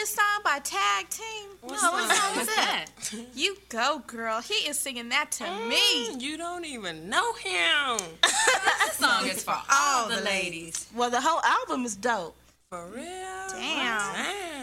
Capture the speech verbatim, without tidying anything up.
this song by Tag Team? What no, what song is that? You Go Girl. He is singing that to mm, me. You don't even know him. This song is for all the ladies. Well, the whole album is dope. For real? Damn. Damn.